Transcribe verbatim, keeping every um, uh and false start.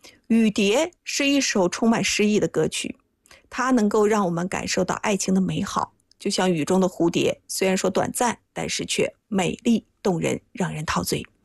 雨蝶是一首充满诗意的歌曲，它能够让我们感受到爱情的美好，就像雨中的蝴蝶，虽然说短暂，但是却美丽动人，让人陶醉。